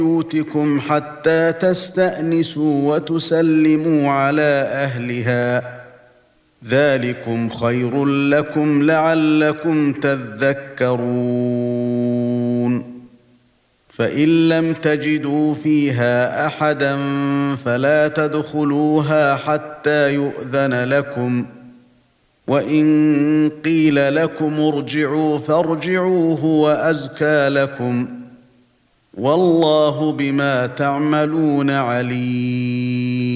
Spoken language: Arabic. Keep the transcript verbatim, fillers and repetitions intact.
بيوتكم حتى تستأنسوا وتسلموا على أهلها ذلكم خير لكم لعلكم تذكرون فإن لم تجدوا فيها أحدا فلا تدخلوها حتى يؤذن لكم وإن قيل لكم ارجعوا فارجعوا هو أزكى لكم والله بما تعملون عليم